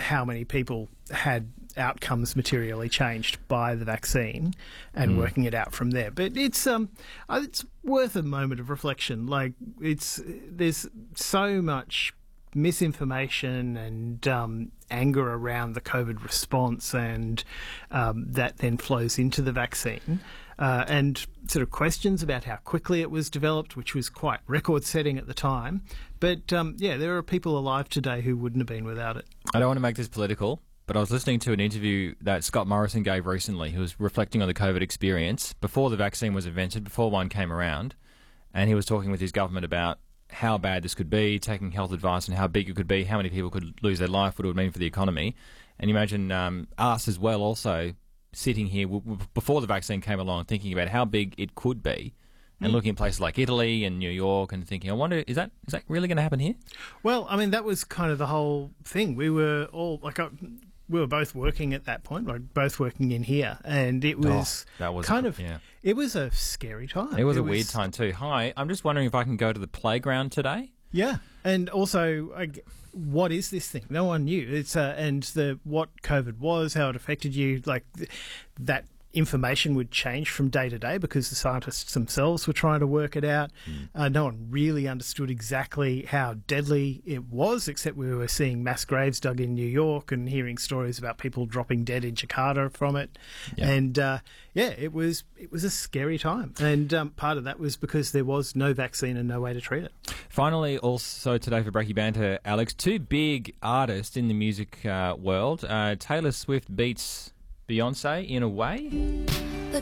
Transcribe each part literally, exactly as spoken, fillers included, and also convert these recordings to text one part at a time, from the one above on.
how many people had outcomes materially changed by the vaccine and mm. working it out from there. But it's um, it's worth a moment of reflection. Like, it's there's so much misinformation and um, anger around the COVID response, and um, that then flows into the vaccine. Uh, and sort of questions about how quickly it was developed, which was quite record-setting at the time. But, um, yeah, there are people alive today who wouldn't have been without it. I don't want to make this political, but I was listening to an interview that Scott Morrison gave recently. He was reflecting on the COVID experience before the vaccine was invented, before one came around, and he was talking with his government about how bad this could be, taking health advice, and how big it could be, how many people could lose their life, what it would mean for the economy. And you imagine um, us as well also sitting here w- w- before the vaccine came along, thinking about how big it could be, and mm. looking at places like Italy and New York and thinking, I wonder, is that is that really going to happen here? Well, I mean, that was kind of the whole thing. We were all, like, uh, we were both working at that point, like both working in here, and it was, oh, that was kind a, of, yeah. it was a scary time. It was it a was, weird time too. Hi, I'm just wondering if I can go to the playground today? Yeah, and also, like, what is this thing? No one knew. It's uh, and the what COVID was, how it affected you, like th- that information would change from day to day because the scientists themselves were trying to work it out. Mm. Uh, no one really understood exactly how deadly it was, except we were seeing mass graves dug in New York and hearing stories about people dropping dead in Jakarta from it. Yeah. And uh, yeah, it was it was a scary time. And um, part of that was because there was no vaccine and no way to treat it. Finally, also today for Breaky Banter, Alex, two big artists in the music uh, world. Uh, Taylor Swift beats Beyonce in a way. The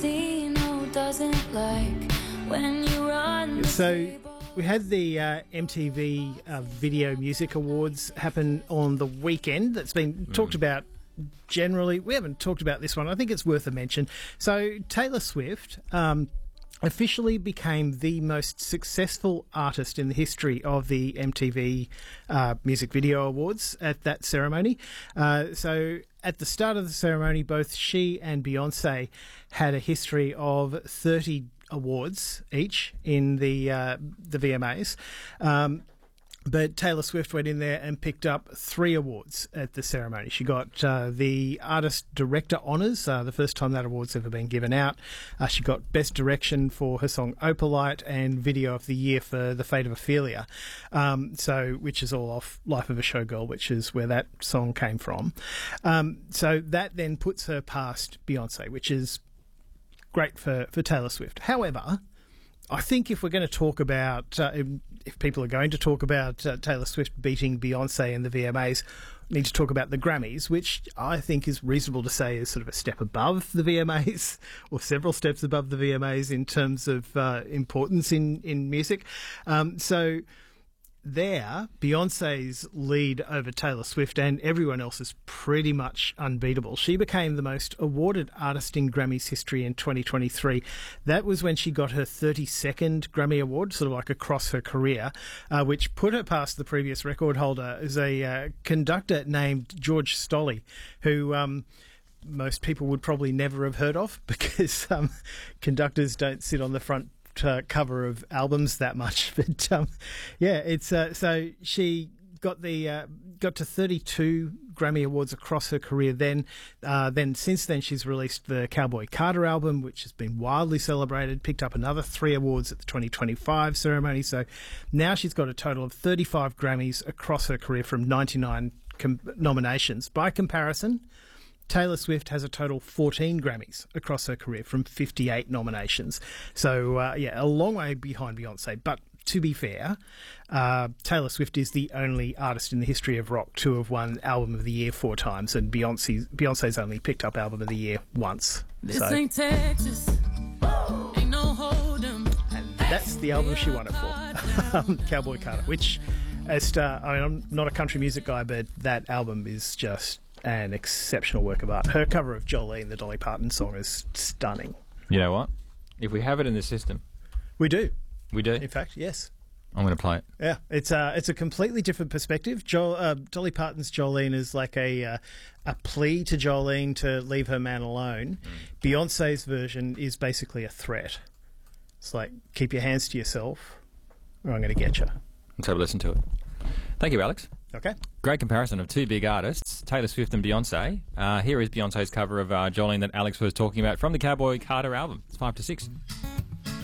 casino doesn't like when you run. So we had the uh, M T V uh, Video Music Awards happen on the weekend. That's been mm. talked about generally. We haven't talked about this one. I think it's worth a mention. So Taylor Swift um, officially became the most successful artist in the history of the M T V uh, Music Video Awards at that ceremony. Uh, so at the start of the ceremony, both she and Beyonce had a history of thirty awards each in the uh, the V M As. Um, But Taylor Swift went in there and picked up three awards at the ceremony. She got uh, the Artist Director Honours, uh, the first time that award's ever been given out. Uh, she got Best Direction for her song Opalite and Video of the Year for The Fate of Ophelia, um, so which is all off Life of a Showgirl, which is where that song came from. Um, so that then puts her past Beyonce, which is great for, for Taylor Swift. However, I think if we're going to talk about, uh, if people are going to talk about uh, Taylor Swift beating Beyonce in the V M As, we need to talk about the Grammys, which I think is reasonable to say is sort of a step above the V M As, or several steps above the V M As in terms of uh, importance in, in music. Um, so there, Beyonce's lead over Taylor Swift and everyone else is pretty much unbeatable. She became the most awarded artist in Grammys history in twenty twenty-three. That was when she got her thirty-second Grammy Award, sort of like across her career, uh, which put her past the previous record holder, as a uh, conductor named George Stolley, who um, most people would probably never have heard of because um, conductors don't sit on the front Uh, cover of albums that much, but um, yeah, it's uh, so she got the uh, got to thirty-two Grammy Awards across her career. Then, uh, then since then, she's released the Cowboy Carter album, which has been wildly celebrated. Picked up another three awards at the twenty twenty-five ceremony. So now she's got a total of thirty-five Grammys across her career from ninety-nine com- nominations. By comparison, Taylor Swift has a total fourteen Grammys across her career from fifty-eight nominations. So, uh, yeah, a long way behind Beyonce. But to be fair, uh, Taylor Swift is the only artist in the history of rock to have won Album of the Year four times, and Beyonce's, Beyonce's only picked up Album of the Year once. This so. ain't Texas. Ain't no hold'em. That's the album she won it for, um, Cowboy Carter, which, as uh, I mean, I'm not a country music guy, but that album is just an exceptional work of art. Her cover of Jolene, the Dolly Parton song, is stunning. You know what? If we have it in the system... We do. We do? In fact, yes. I'm going to play it. Yeah, it's a, it's a completely different perspective. Jo- uh, Dolly Parton's Jolene is like a uh, a plea to Jolene to leave her man alone. Mm. Beyonce's version is basically a threat. It's like, keep your hands to yourself or I'm going to get you. Let's have a listen to it. Thank you, Alex. Okay. Great comparison of two big artists, Taylor Swift and Beyonce. Uh, here is Beyonce's cover of uh, Jolene that Alex was talking about from the Cowboy Carter album. It's five to six.